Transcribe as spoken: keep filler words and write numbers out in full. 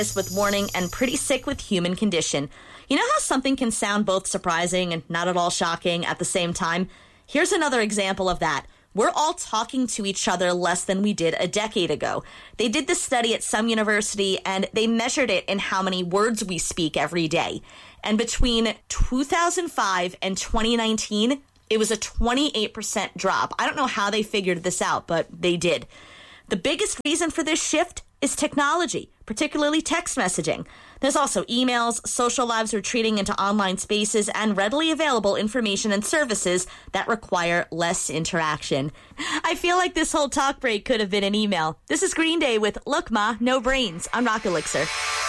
with warning and pretty sick with human condition. You know how something can sound both surprising and not at all shocking at the same time? Here's another example of that. We're all talking to each other less than we did a decade ago. They did this study at some university, and they measured it in how many words we speak every day. And between two thousand five and twenty nineteen, it was a twenty-eight percent drop. I don't know how they figured this out, but they did. The biggest reason for this shift is technology, particularly text messaging. There's also emails, social lives retreating into online spaces, and readily available information and services that require less interaction. I feel like this whole talk break could have been an email. This is Green Day with Look Ma, No Brains on Rock Elixir.